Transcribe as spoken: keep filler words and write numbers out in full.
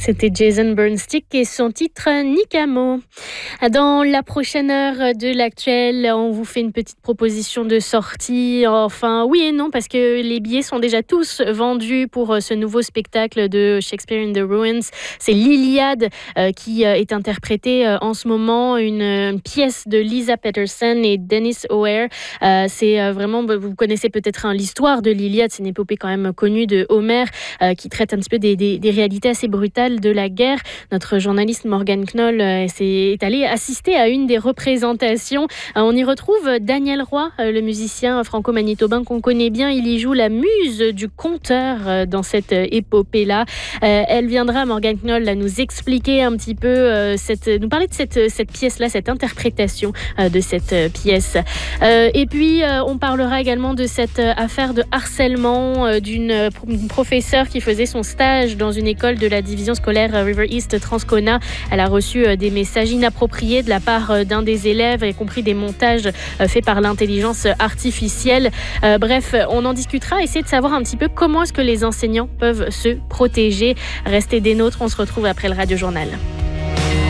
C'était Jason Burnstick et son titre Nicamo. Dans la prochaine heure de l'actuel, on vous fait une petite proposition de sortie. Enfin, oui et non, parce que les billets sont déjà tous vendus pour ce nouveau spectacle de Shakespeare in the Ruins. C'est l'Iliade euh, qui euh, est interprétée euh, en ce moment, une, une pièce de Lisa Patterson et Dennis O'Hare. Euh, c'est euh, vraiment, vous connaissez peut-être hein, l'histoire de l'Iliade, c'est une épopée quand même connue de Homère euh, qui traite un petit peu des, des, des réalités assez brutales de la guerre. Notre journaliste Morgane Knoll euh, est allée assister à une des représentations. Euh, on y retrouve Daniel Roy, euh, le musicien franco-manitobain qu'on connaît bien. Il y joue la muse du conteur euh, dans cette euh, épopée-là. Euh, elle viendra, Morgane Knoll, à nous expliquer un petit peu, euh, cette, nous parler de cette, cette pièce-là, cette interprétation euh, de cette euh, pièce. Euh, et puis, euh, on parlera également de cette euh, affaire de harcèlement euh, d'une euh, professeure qui faisait son stage dans une école de la division scolaire River East Transcona. Elle a reçu des messages inappropriés de la part d'un des élèves, y compris des montages faits par l'intelligence artificielle. Euh, bref, on en discutera, essayer de savoir un petit peu comment est-ce que les enseignants peuvent se protéger. Restez des nôtres, on se retrouve après le Radio Journal.